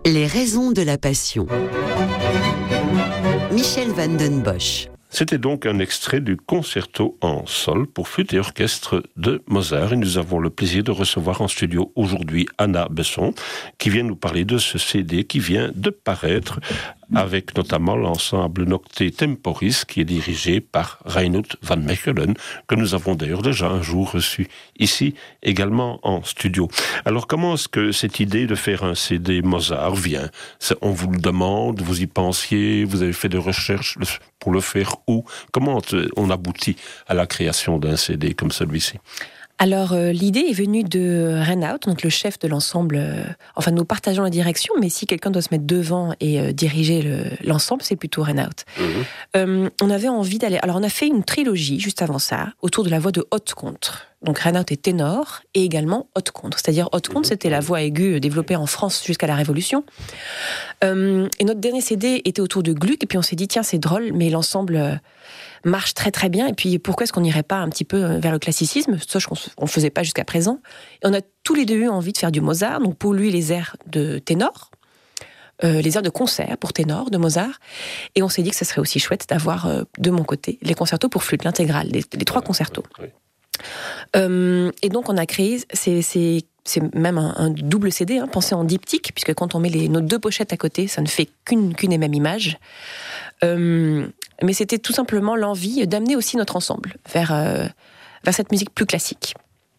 Les raisons de la passion. Michel van den Bosch. C'était donc un extrait du concerto en sol pour flûte et orchestre de Mozart. Et nous avons le plaisir de recevoir en studio aujourd'hui Anna Besson, qui vient nous parler de ce CD qui vient de paraître, avec notamment l'ensemble Nocte Temporis, qui est dirigé par Reinout van Mechelen, que nous avons d'ailleurs déjà un jour reçu ici, également en studio. Alors comment est-ce que cette idée de faire un CD Mozart vient ? On vous le demande, vous y pensiez, vous avez fait des recherches pour le faire où ? Comment on aboutit à la création d'un CD comme celui-ci ? Alors, l'idée est venue de Reinout, donc le chef de l'ensemble. Enfin, nous partageons la direction, mais si quelqu'un doit se mettre devant et diriger l'ensemble, c'est plutôt Reinout. On avait envie d'aller... Alors, on a fait une trilogie, juste avant ça, autour de la voix de haute contre. Donc, Reinout est ténor et également haute contre. C'est-à-dire, haute contre, c'était la voix aiguë développée en France jusqu'à la Révolution. Et notre dernier CD était autour de Gluck, et puis on s'est dit, tiens, c'est drôle, mais l'ensemble... marche très très bien, et puis pourquoi est-ce qu'on n'irait pas un petit peu vers le classicisme, ça qu'on ne faisait pas jusqu'à présent. Et on a tous les deux eu envie de faire du Mozart, donc pour lui les airs de ténor, les airs de concert pour ténor de Mozart, et on s'est dit que ça serait aussi chouette d'avoir de mon côté les concertos pour flûte, l'intégrale, les trois concertos. Oui. Et donc on a créé, c'est même un double CD, pensé en diptyque, puisque quand on met nos deux pochettes à côté, ça ne fait qu'une et même image. Mais c'était tout simplement l'envie d'amener aussi notre ensemble vers cette musique plus classique.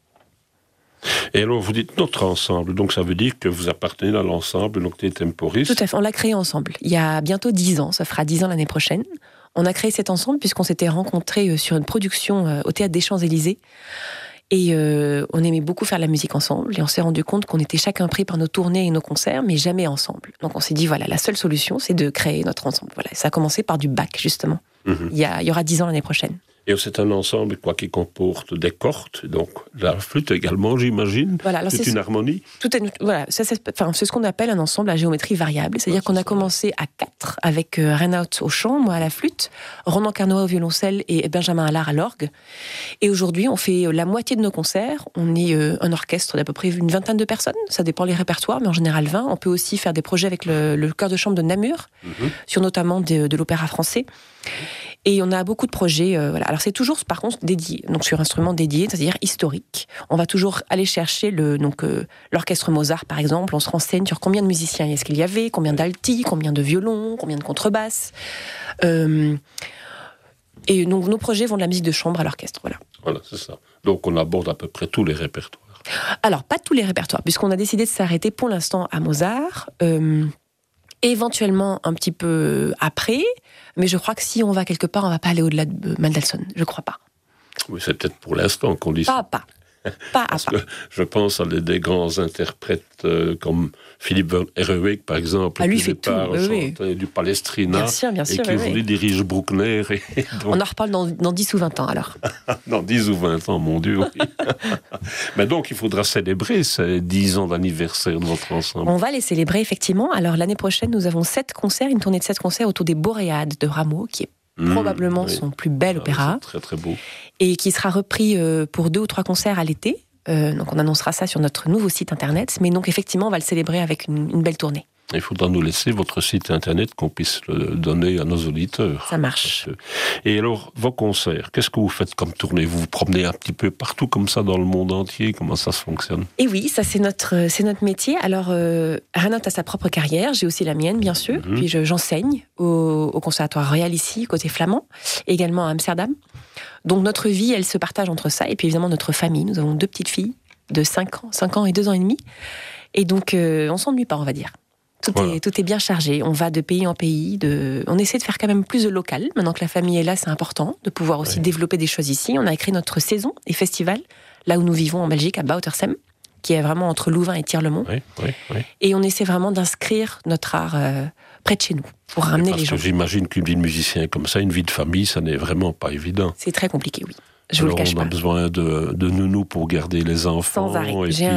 Et alors, vous dites notre ensemble, donc ça veut dire que vous appartenez à l'ensemble Nocte Temporis. Tout à fait, on l'a créé ensemble. Il y a bientôt 10 ans, ça fera 10 ans l'année prochaine. On a créé cet ensemble puisqu'on s'était rencontrés sur une production au Théâtre des Champs-Élysées. Et on aimait beaucoup faire la musique ensemble, et on s'est rendu compte qu'on était chacun pris par nos tournées et nos concerts, mais jamais ensemble. Donc on s'est dit, voilà, la seule solution, c'est de créer notre ensemble. Voilà, ça a commencé par du Bach, justement. Il y aura 10 ans l'année prochaine. Et c'est un ensemble qui comporte des cordes, donc la flûte également, j'imagine. Voilà, c'est une harmonie. C'est ce qu'on appelle un ensemble à géométrie variable. C'est-à-dire qu'on a commencé à 4 avec Reinout au chant, moi à la flûte, Ronan Carnoët au violoncelle et Benjamin Allard à l'orgue. Et aujourd'hui, on fait la moitié de nos concerts. On est un orchestre d'à peu près une vingtaine de personnes. Ça dépend les répertoires, mais en général 20. On peut aussi faire des projets avec le chœur de chambre de Namur, sur notamment de l'opéra français. Et on a beaucoup de projets. Voilà. Alors c'est toujours, par contre, dédié, donc sur instrument dédié, c'est-à-dire historique. On va toujours aller chercher l'orchestre Mozart, par exemple. On se renseigne sur combien de musiciens est-ce qu'il y avait, combien d'alti, combien de violons, combien de contrebasses. Et donc nos projets vont de la musique de chambre à l'orchestre. Voilà, c'est ça. Donc on aborde à peu près tous les répertoires. Alors pas tous les répertoires, puisqu'on a décidé de s'arrêter pour l'instant à Mozart. Éventuellement un petit peu après, mais je crois que si on va quelque part, on va pas aller au-delà de Mendelssohn, je crois pas. Oui, c'est peut-être pour l'instant qu'on dit ça. Pas Parce que je pense à des grands interprètes comme Philippe Van Herweghe, par exemple, lui fait tout, du Palestrina, bien sûr, et qui aujourd'hui dirige Bruckner. Donc... On en reparle dans 10 ou 20 ans, alors. Dans 10 ou 20 ans, mon Dieu, oui. Mais donc, il faudra célébrer ces 10 ans d'anniversaire de votre ensemble. On va les célébrer, effectivement. Alors, l'année prochaine, nous avons 7 concerts, une tournée de 7 concerts autour des Boréades de Rameau, qui est probablement son plus bel opéra. C'est très, très beau. Et qui sera repris pour 2 ou 3 concerts à l'été. Donc on annoncera ça sur notre nouveau site internet. Mais donc effectivement, on va le célébrer avec une belle tournée. Il faudra nous laisser votre site internet qu'on puisse le donner à nos auditeurs. Ça marche. Et alors, vos concerts, qu'est-ce que vous faites comme tournée ? Vous vous promenez un petit peu partout comme ça dans le monde entier ? Comment ça se fonctionne ? Et oui, ça c'est notre métier. Alors, Reinout a sa propre carrière, j'ai aussi la mienne bien sûr. Puis j'enseigne au Conservatoire Royal ici, côté flamand, également à Amsterdam. Donc notre vie, elle se partage entre ça et puis évidemment notre famille. Nous avons 2 petites filles de 5 ans et 2 ans et demi. Et donc on s'ennuie pas, on va dire. Tout est bien chargé. On va de pays en pays. On essaie de faire quand même plus de local. Maintenant que la famille est là, c'est important de pouvoir aussi développer des choses ici. On a créé notre saison et festival, là où nous vivons en Belgique, à Boutersem, qui est vraiment entre Louvain et Tirlemont. Et on essaie vraiment d'inscrire notre art près de chez nous, pour ramener les gens. Parce que j'imagine qu'une vie de musicien comme ça, une vie de famille, ça n'est vraiment pas évident. C'est très compliqué, oui. Je vous le cache pas. On a besoin de nounou pour garder les enfants. Sans arrêt. J'ai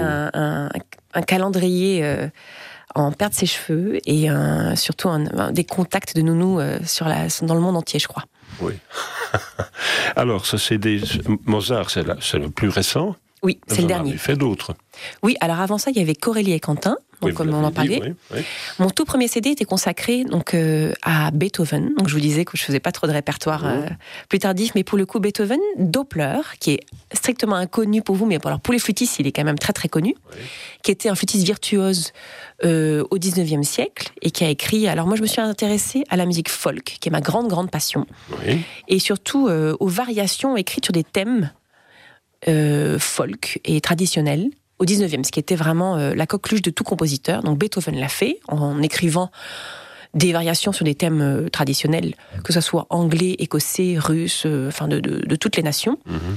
un calendrier... en perdre ses cheveux et surtout des contacts de nounou dans le monde entier, je crois. Oui. Alors, ce CD Mozart, c'est le plus récent. Oui, c'est le dernier. Vous en avez fait d'autres. Oui, alors avant ça, il y avait Corélie et Quentin, donc comme on en parlait. Oui. Mon tout premier CD était consacré donc à Beethoven. Donc je vous disais que je faisais pas trop de répertoire plus tardif, mais pour le coup Beethoven, Doppler, qui est strictement inconnu pour vous, mais alors pour les flûtistes, il est quand même très très connu, qui était un flûtiste virtuose au 19e siècle et qui a écrit. Alors moi je me suis intéressée à la musique folk, qui est ma grande passion, et surtout aux variations écrites sur des thèmes folk et traditionnels au 19e, ce qui était vraiment la coqueluche de tout compositeur. Donc Beethoven l'a fait en écrivant des variations sur des thèmes traditionnels, que ce soit anglais, écossais, russe, enfin de toutes les nations.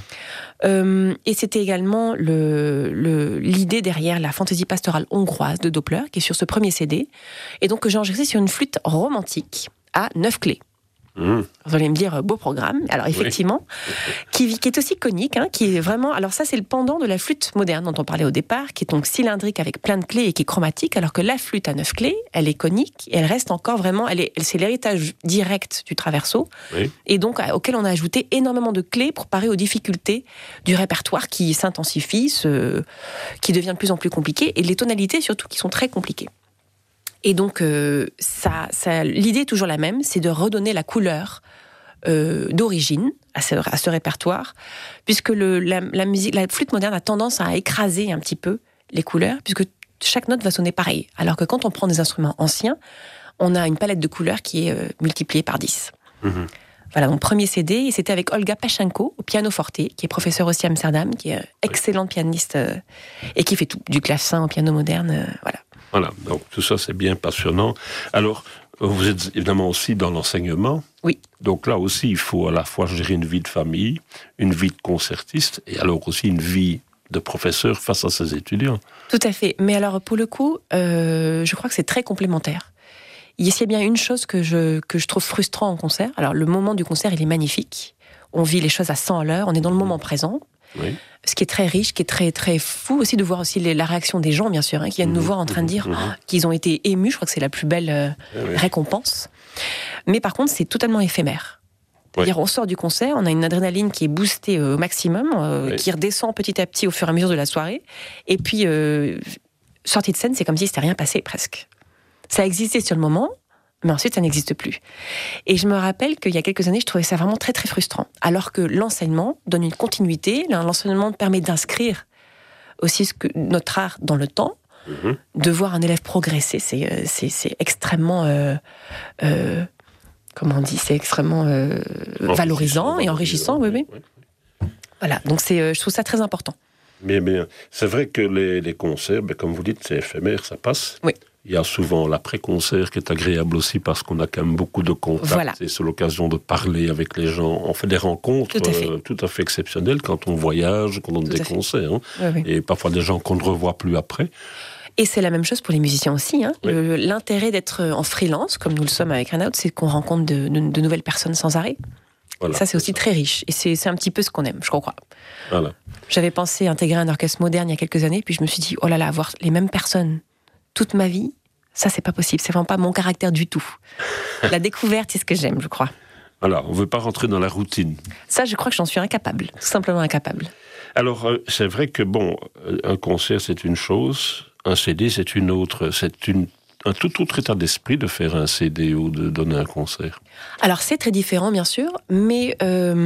Et c'était également l'idée derrière la fantaisie pastorale hongroise de Doppler, qui est sur ce premier CD, et donc que j'ai enregistré sur une flûte romantique à 9 clés. Vous allez me dire, beau programme. Alors effectivement, qui est aussi conique, qui est vraiment... Alors ça, c'est le pendant de la flûte moderne dont on parlait au départ, qui est donc cylindrique avec plein de clés et qui est chromatique, alors que la flûte à 9 clés, elle est conique et elle reste encore vraiment... c'est l'héritage direct du traverso, et donc auquel on a ajouté énormément de clés pour parer aux difficultés du répertoire qui s'intensifie, qui devient de plus en plus compliqué, et les tonalités surtout qui sont très compliquées. Et donc, l'idée est toujours la même, c'est de redonner la couleur d'origine à ce répertoire, puisque la flûte moderne a tendance à écraser un petit peu les couleurs, puisque chaque note va sonner pareil. Alors que quand on prend des instruments anciens, on a une palette de couleurs qui est multipliée par 10. Voilà, mon premier CD, et c'était avec Olga Pachenko au piano forte, qui est professeure aussi à Amsterdam, qui est excellente pianiste et qui fait tout, du clavecin au piano moderne, voilà. Voilà, donc tout ça c'est bien passionnant. Alors, vous êtes évidemment aussi dans l'enseignement. Oui. Donc là aussi, il faut à la fois gérer une vie de famille, une vie de concertiste, et alors aussi une vie de professeur face à ses étudiants. Tout à fait. Mais alors, pour le coup, je crois que c'est très complémentaire. Il y a bien une chose que je trouve frustrant en concert. Alors, le moment du concert, il est magnifique. On vit les choses à 100 à l'heure, on est dans le moment présent. Oui. Ce qui est très riche, qui est très, très fou aussi de voir aussi la réaction des gens, bien sûr, qui viennent nous voir en train de dire qu'ils ont été émus. Je crois que c'est la plus belle récompense. Mais par contre, c'est totalement éphémère. C'est-à-dire, on sort du concert, on a une adrénaline qui est boostée au maximum, qui redescend petit à petit au fur et à mesure de la soirée. Et puis, sortie de scène, c'est comme si c'était rien passé, presque. Ça existait sur le moment, mais ensuite ça n'existe plus. Et je me rappelle qu'il y a quelques années, je trouvais ça vraiment très très frustrant. Alors que l'enseignement donne une continuité, l'enseignement permet d'inscrire aussi notre art dans le temps, de voir un élève progresser, c'est extrêmement... comment on dit ? C'est extrêmement valorisant et enrichissant, oui. Voilà, donc je trouve ça très important. Mais c'est vrai que les concerts, comme vous dites, c'est éphémère, ça passe. Oui. Il y a souvent l'après-concert qui est agréable aussi parce qu'on a quand même beaucoup de contacts. Voilà. Et c'est l'occasion de parler avec les gens. On fait des rencontres tout à fait exceptionnelles quand on voyage, quand on donne des concerts. Et parfois des gens qu'on ne revoit plus après. Et c'est la même chose pour les musiciens aussi. L'intérêt d'être en freelance, comme nous le sommes avec Renout, c'est qu'on rencontre de nouvelles personnes sans arrêt. Voilà, ça, c'est aussi très riche. Et c'est un petit peu ce qu'on aime, je crois. Voilà. J'avais pensé intégrer un orchestre moderne il y a quelques années, puis je me suis dit, oh là là, avoir les mêmes personnes toute ma vie, ça, c'est pas possible. C'est vraiment pas mon caractère du tout. La découverte, c'est ce que j'aime, je crois. Voilà, on veut pas rentrer dans la routine. Ça, je crois que j'en suis incapable. Tout simplement incapable. Alors, c'est vrai que, un concert, c'est une chose, un CD, c'est une autre. C'est un tout autre état d'esprit de faire un CD ou de donner un concert. Alors, c'est très différent, bien sûr, mais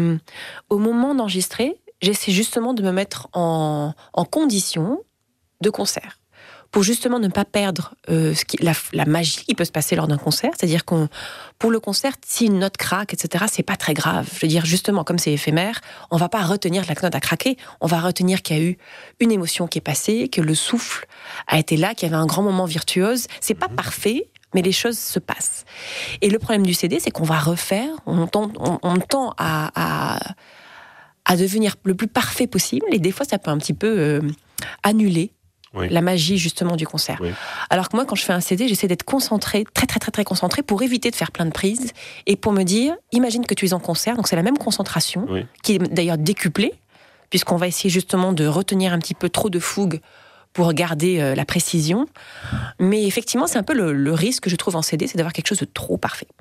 au moment d'enregistrer, j'essaie justement de me mettre en condition de concert, pour justement ne pas perdre la magie qui peut se passer lors d'un concert. C'est-à-dire pour le concert, si une note craque, etc., c'est pas très grave. Je veux dire, justement, comme c'est éphémère, on va pas retenir que la note a craqué, on va retenir qu'il y a eu une émotion qui est passée, que le souffle a été là, qu'il y avait un grand moment virtuose. C'est pas parfait, mais les choses se passent. Et le problème du CD, c'est qu'on va refaire, on tend à devenir le plus parfait possible, et des fois, ça peut un petit peu annuler la magie justement du concert. Oui. Alors que moi, quand je fais un CD, j'essaie d'être concentré, très très très très concentré, pour éviter de faire plein de prises et pour me dire, imagine que tu es en concert, donc c'est la même concentration qui est d'ailleurs décuplée, puisqu'on va essayer justement de retenir un petit peu trop de fougue pour garder la précision. Mais effectivement, c'est un peu le risque que je trouve en CD, c'est d'avoir quelque chose de trop parfait.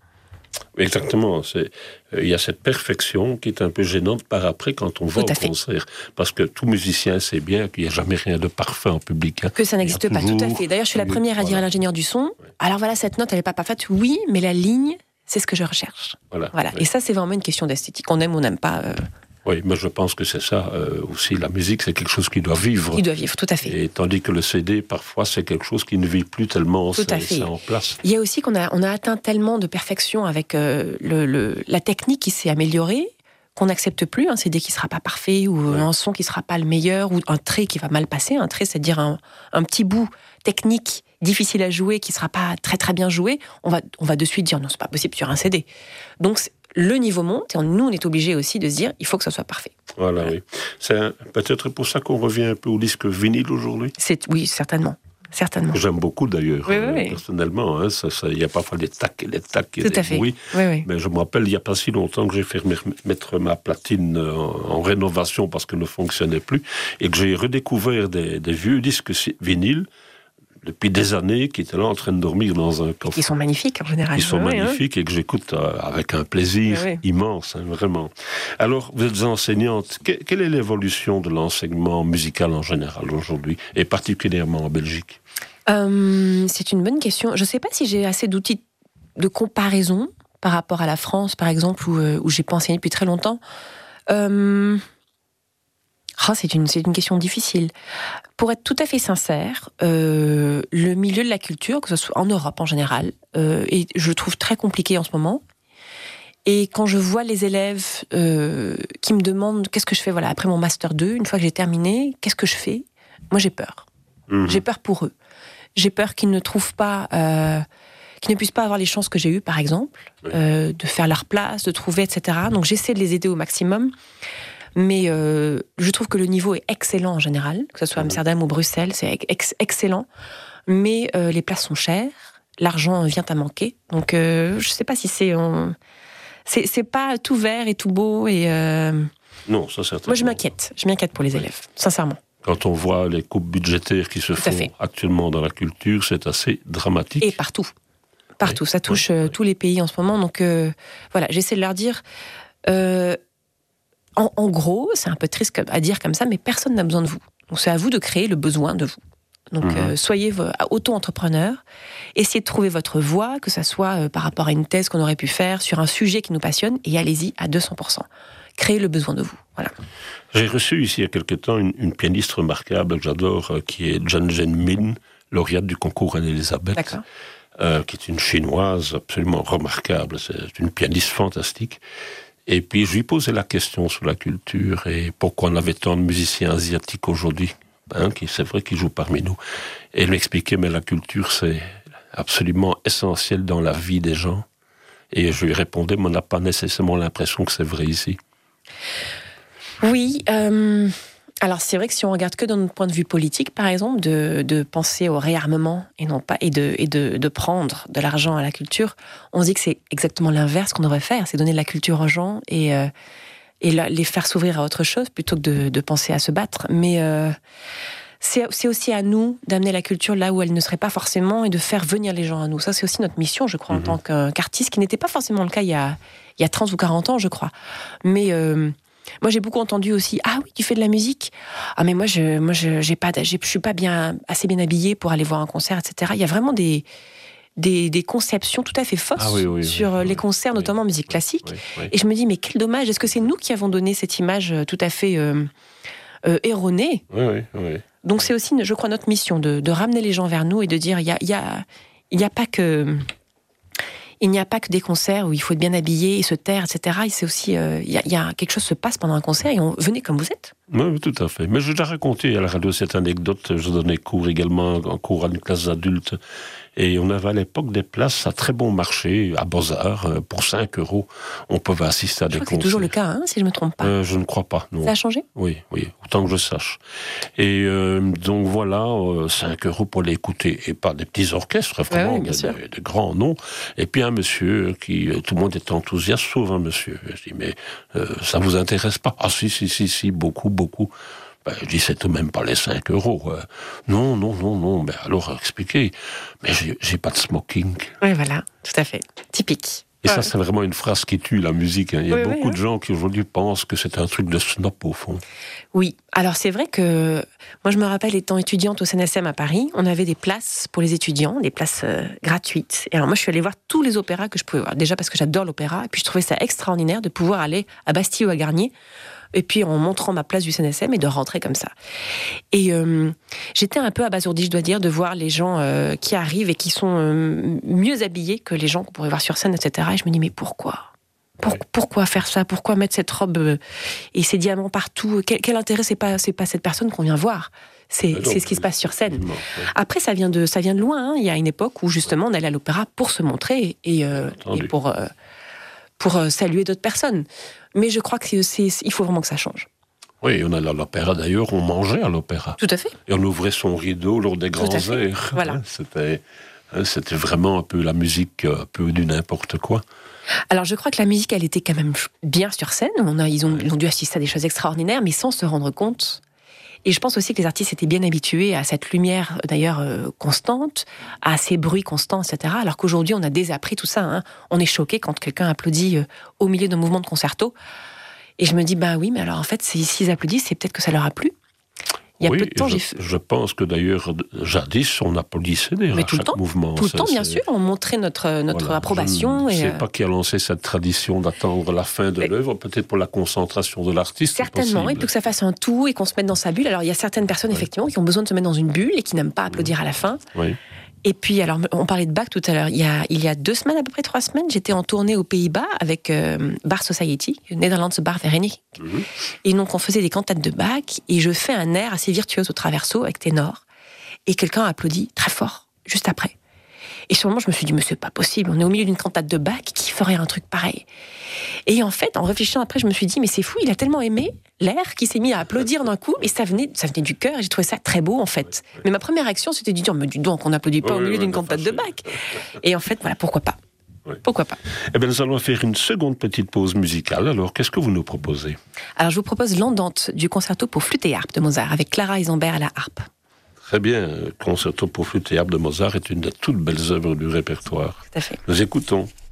Exactement. Il y a cette perfection qui est un peu gênante par après quand on va au concert. Parce que tout musicien sait bien qu'il n'y a jamais rien de parfait en public. Que ça n'existe pas, tout à fait. D'ailleurs, je suis la première à dire à l'ingénieur du son, alors voilà, cette note, elle n'est pas parfaite. Oui, mais la ligne, c'est ce que je recherche. Voilà. Et ça, c'est vraiment une question d'esthétique. On aime ou on n'aime pas... Oui, mais je pense que c'est ça aussi. La musique, c'est quelque chose qui doit vivre. Qui doit vivre, tout à fait. Et tandis que le CD, parfois, c'est quelque chose qui ne vit plus tellement. C'est en place. Il y a aussi qu'on a atteint tellement de perfection avec la technique qui s'est améliorée qu'on n'accepte plus un CD qui ne sera pas parfait ou un son qui ne sera pas le meilleur ou un trait qui va mal passer. Un trait, c'est-à-dire un petit bout technique difficile à jouer qui ne sera pas très très bien joué. On va de suite dire non, c'est pas possible sur un CD. Donc le niveau monte et nous, on est obligé aussi de se dire il faut que ça soit parfait. Voilà. Oui. C'est peut-être pour ça qu'on revient un peu au disque vinyle aujourd'hui. Oui, certainement. J'aime beaucoup d'ailleurs, oui. personnellement. Il y a parfois des tacs et des bruits. Oui. Mais je me rappelle, il n'y a pas si longtemps que j'ai fait mettre ma platine en rénovation parce qu'elle ne fonctionnait plus et que j'ai redécouvert des vieux disques vinyles depuis des années, qui étaient là en train de dormir dans un coffre. Ils sont magnifiques en général. Ils sont magnifiques et que j'écoute avec un plaisir immense, vraiment. Alors, vous êtes enseignante. Quelle est l'évolution de l'enseignement musical en général aujourd'hui, et particulièrement en Belgique ? C'est une bonne question. Je ne sais pas si j'ai assez d'outils de comparaison par rapport à la France, par exemple, où j'ai pas enseigné depuis très longtemps. C'est une question difficile. Pour être tout à fait sincère, le milieu de la culture, que ce soit en Europe en général, et je le trouve très compliqué en ce moment. Et quand je vois les élèves qui me demandent qu'est-ce que je fais après mon Master 2, une fois que j'ai terminé, qu'est-ce que je fais ? Moi, j'ai peur. J'ai peur pour eux. J'ai peur qu'ils ne trouvent pas... qu'ils ne puissent pas avoir les chances que j'ai eues, par exemple, de faire leur place, de trouver, etc. Donc j'essaie de les aider au maximum. Mais je trouve que le niveau est excellent en général, que ce soit Amsterdam ou Bruxelles, c'est excellent. Mais les places sont chères, l'argent vient à manquer. Donc je ne sais pas si c'est pas tout vert et tout beau. Et, non, ça certainement. Moi je m'inquiète pour les élèves, sincèrement. Quand on voit les coupes budgétaires qui se font actuellement dans la culture, c'est assez dramatique. Et partout, ça touche tous les pays en ce moment. Donc j'essaie de leur dire... En gros, c'est un peu triste à dire comme ça, mais personne n'a besoin de vous. Donc c'est à vous de créer le besoin de vous. Donc soyez auto-entrepreneur, essayez de trouver votre voie, que ça soit par rapport à une thèse qu'on aurait pu faire sur un sujet qui nous passionne, et allez-y à 200%. Créez le besoin de vous. Voilà. J'ai reçu ici il y a quelque temps une pianiste remarquable que j'adore, qui est Zhang Zhenmin, lauréate du concours Anne-Elisabeth. D'accord. Qui est une chinoise absolument remarquable. C'est une pianiste fantastique. Et puis, je lui posais la question sur la culture et pourquoi on avait tant de musiciens asiatiques aujourd'hui, c'est vrai qu'ils jouent parmi nous. Et elle m'expliquait, mais la culture, c'est absolument essentiel dans la vie des gens. Et je lui répondais, mais on n'a pas nécessairement l'impression que c'est vrai ici. Oui, alors c'est vrai que si on regarde que dans notre point de vue politique, par exemple, de penser au réarmement et non pas et de prendre de l'argent à la culture, on se dit que c'est exactement l'inverse qu'on devrait faire, c'est donner de la culture aux gens et les faire s'ouvrir à autre chose plutôt que de penser à se battre. Mais c'est aussi à nous d'amener la culture là où elle ne serait pas forcément et de faire venir les gens à nous. Ça, c'est aussi notre mission, je crois, en tant qu'artiste, qui n'était pas forcément le cas il y a 30 ou 40 ans, je crois. Mais moi, j'ai beaucoup entendu aussi, ah oui, tu fais de la musique. Ah mais moi, je suis pas assez bien habillée pour aller voir un concert, etc. Il y a vraiment des conceptions tout à fait fausses sur les concerts, notamment en musique classique. Oui. Et je me dis, mais quel dommage, est-ce que c'est nous qui avons donné cette image tout à fait erronée ? Oui. Donc c'est aussi, je crois, notre mission de ramener les gens vers nous et de dire, il n'y a pas que des concerts où il faut être bien habillé et se taire, etc. Et c'est aussi, il y a quelque chose se passe pendant un concert et venez comme vous êtes. Oui, tout à fait. Mais je l'ai raconté à la radio cette anecdote. Je donnais cours également en cours à une classe adultes. Et on avait à l'époque des places à très bon marché, à Beaux-Arts, pour 5 €. On pouvait assister à des concerts. C'est toujours le cas, si je ne me trompe pas. Je ne crois pas, non. Ça a changé ? Oui, autant que je sache. Et donc voilà, 5 € pour l'écouter. Et pas des petits orchestres, vraiment, de grands noms. Et puis un monsieur tout le monde est enthousiaste, sauf un monsieur. Je dis, mais ça vous intéresse pas ? Ah si, beaucoup. Je dis, c'est tout de même pas les 5 €. Non. Mais alors, expliquez. Mais j'ai pas de smoking. Oui, voilà, tout à fait. Typique. Et ça, c'est vraiment une phrase qui tue la musique. Il y a beaucoup de gens qui aujourd'hui pensent que c'est un truc de snob au fond. Oui, alors c'est vrai que moi je me rappelle étant étudiante au CNSM à Paris, on avait des places pour les étudiants, des places gratuites. Et alors moi je suis allée voir tous les opéras que je pouvais voir. Déjà parce que j'adore l'opéra, et puis je trouvais ça extraordinaire de pouvoir aller à Bastille ou à Garnier, et puis en montrant ma place du CNSM et de rentrer comme ça. Et j'étais un peu abasourdie, je dois dire, de voir les gens qui arrivent et qui sont mieux habillés que les gens qu'on pourrait voir sur scène, etc. Et je me dis, mais pourquoi ? Pourquoi faire ça ? Pourquoi mettre cette robe et ces diamants partout ? Quel intérêt ? C'est pas cette personne qu'on vient voir. C'est ce qui se passe sur scène. Après, ça vient de loin. Hein. Il y a une époque où justement on allait à l'opéra pour se montrer et pour saluer d'autres personnes. Mais je crois qu'il faut vraiment que ça change. Oui, on allait à l'opéra d'ailleurs, on mangeait à l'opéra. Tout à fait. Et on ouvrait son rideau lors des grands airs. Voilà. C'était vraiment un peu la musique, un peu du n'importe quoi. Alors je crois que la musique, elle était quand même bien sur scène. Ils ont dû assister à des choses extraordinaires, mais sans se rendre compte. Et je pense aussi que les artistes étaient bien habitués à cette lumière, d'ailleurs, constante, à ces bruits constants, etc. Alors qu'aujourd'hui, on a désappris tout ça. Hein. On est choqué quand quelqu'un applaudit au milieu d'un mouvement de concerto. Et je me dis, oui, mais alors en fait, s'ils applaudissent, c'est peut-être que ça leur a plu. Il y a peu de temps, je pense que d'ailleurs, jadis, on applaudissait à chaque mouvement. Tout le temps, bien sûr, on montrait notre approbation. Je ne sais pas qui a lancé cette tradition d'attendre la fin de l'œuvre, peut-être pour la concentration de l'artiste. Certainement, et puis que ça fasse un tout et qu'on se mette dans sa bulle. Alors, il y a certaines personnes, effectivement, qui ont besoin de se mettre dans une bulle et qui n'aiment pas applaudir à la fin. Oui. Et puis, alors, on parlait de Bach tout à l'heure. Il y a 2 semaines, à peu près 3 semaines, j'étais en tournée aux Pays-Bas avec Bar Society, Netherlands Bar Vereniging. Et donc, on faisait des cantates de Bach, et je fais un air assez virtuose au traverso avec ténor. Et quelqu'un applaudit très fort, juste après. Et sur le moment, je me suis dit, mais c'est pas possible. On est au milieu d'une cantate de Bach, qui ferait un truc pareil? Et en fait, en réfléchissant après, je me suis dit, mais c'est fou, il a tellement aimé l'air qu'il s'est mis à applaudir d'un coup, et ça venait du cœur, et j'ai trouvé ça très beau, en fait. Mais ma première réaction, c'était de dire, mais dis donc, on n'applaudit pas au milieu d'une cantate de Bach. Et en fait, voilà, pourquoi pas? Pourquoi pas? Eh bien, nous allons faire une seconde petite pause musicale. Alors, qu'est-ce que vous nous proposez? Alors, je vous propose l'Andante du concerto pour flûte et harpe de Mozart, avec Clara Eisenberg à la harpe. Très bien. Le concerto pour flûte et harpe de Mozart est une des toutes belles œuvres du répertoire. Tout à fait. Nous écoutons.